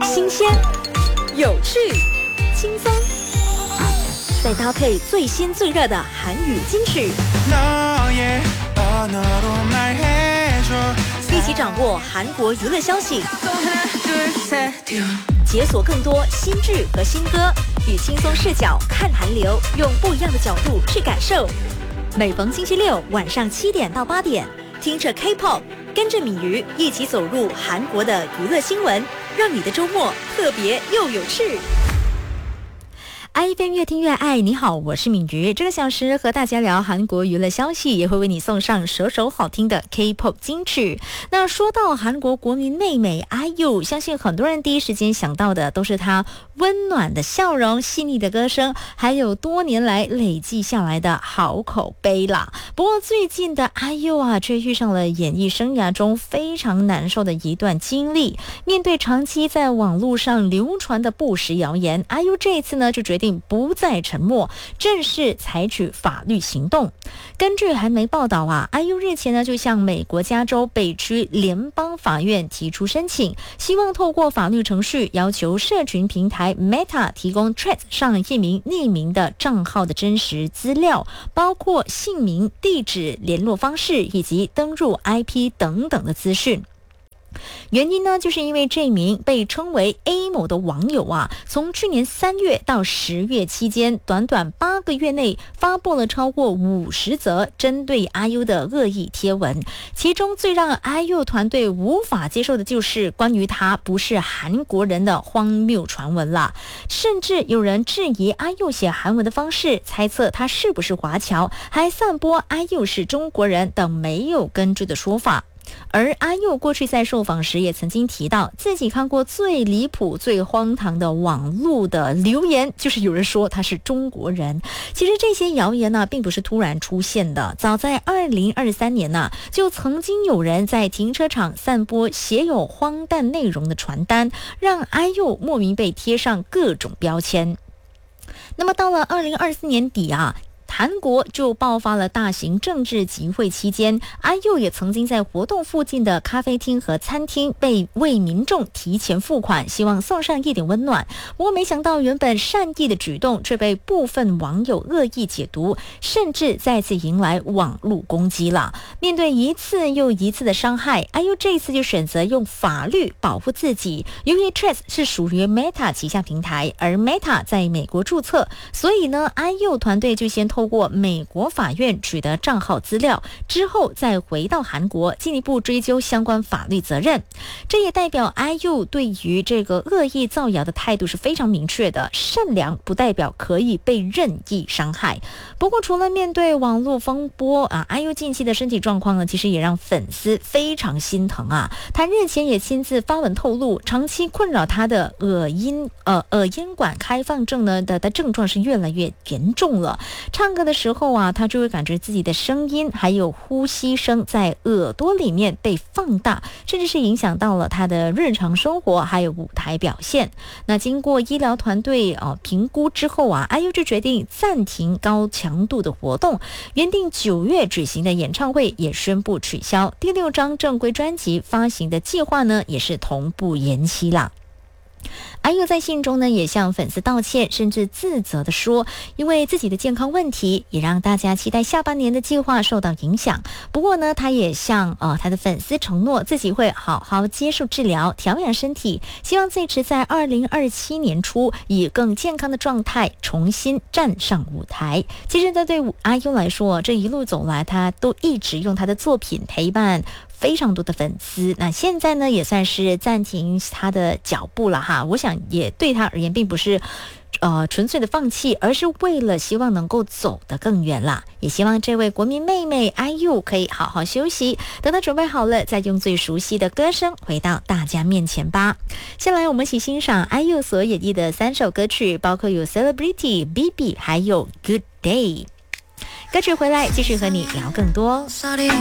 新鲜、有趣、轻松，再搭配最新最热的韩语金曲，一起掌握韩国娱乐消息，解锁更多新剧和新歌，以轻松视角看韩流，用不一样的角度去感受。每逢星期六晚上7点到8点，听着 K-pop， 跟着敏瑜一起走入韩国的娱乐新闻，让你的周末特别又有趣。iFM 越听越爱，你好，我是敏瑜。这个小时和大家聊韩国娱乐消息，也会为你送上首首好听的 K-pop 金曲。那说到韩国国民妹妹 IU， 相信很多人第一时间想到的都是她温暖的笑容、细腻的歌声，还有多年来累计下来的好口碑啦。不过最近的 IU 啊，却遇上了演艺生涯中非常难受的一段经历。面对长期在网络上流传的不实谣言， IU 这一次呢就决定不再沉默，正式采取法律行动。根据韩媒报道啊， IU 日前呢就向美国加州北区联邦法院提出申请，希望透过法律程序要求社群平台 Meta 提供 Threads 上一名匿名的账号的真实资料，包括姓名、地址、联络方式以及登入 IP 等等的资讯。原因呢，就是因为这名被称为 A 某的网友啊，从去年3月到10月期间，短短8个月内发布了超过50则针对 IU 的恶意贴文。其中最让 IU 团队无法接受的就是关于他不是韩国人的荒谬传闻啦，甚至有人质疑 IU 写韩文的方式，猜测他是不是华侨，还散播 IU 是中国人等没有根据的说法。而 IU 过去在受访时也曾经提到，自己看过最离谱、最荒唐的网络的留言，就是有人说他是中国人。其实这些谣言呢，并不是突然出现的，早在2023年呢，就曾经有人在停车场散播写有荒诞内容的传单，让 IU 莫名被贴上各种标签。那么到了2024年底啊，韩国就爆发了大型政治集会期间， IU 也曾经在活动附近的咖啡厅和餐厅被为民众提前付款，希望送上一点温暖。不过没想到原本善意的举动却被部分网友恶意解读，甚至再次迎来网络攻击了。面对一次又一次的伤害， IU 这一次就选择用法律保护自己。由于 Threads 是属于 Meta 旗下平台，而 Meta 在美国注册，所以呢 IU 团队就先透过美国法院取得账号资料，之后再回到韩国进一步追究相关法律责任。这也代表 IU 对于这个恶意造谣的态度是非常明确的，善良不代表可以被任意伤害。不过除了面对网络风波啊， IU 近期的身体状况呢，其实也让粉丝非常心疼啊。他日前也亲自发文透露，长期困扰他的耳咽管开放症呢的症状是越来越严重了。唱歌的时候啊，他就会感觉自己的声音还有呼吸声在耳朵里面被放大，甚至是影响到了他的日常生活还有舞台表现。那经过医疗团队评估之后啊， IU 就决定暂停高强度的活动，原定9月举行的演唱会也宣布取消，第6张正规专辑发行的计划呢也是同步延期啦。IU 在信中呢也向粉丝道歉，甚至自责地说，因为自己的健康问题，也让大家期待下半年的计划受到影响。不过呢，他也向他的粉丝承诺，自己会好好接受治疗，调养身体，希望最迟在2027年初以更健康的状态重新站上舞台。其实这对 IU 来说，这一路走来，他都一直用他的作品陪伴非常多的粉丝。那现在呢也算是暂停他的脚步了哈，我想也对他而言并不是纯粹的放弃，而是为了希望能够走得更远啦。也希望这位国民妹妹 IU 可以好好休息，等她准备好了再用最熟悉的歌声回到大家面前吧。先来我们一起欣赏 IU 所演绎的3首歌曲，包括有 Celebrity、BB 还有 Good Day。歌曲回来继续和你聊更多。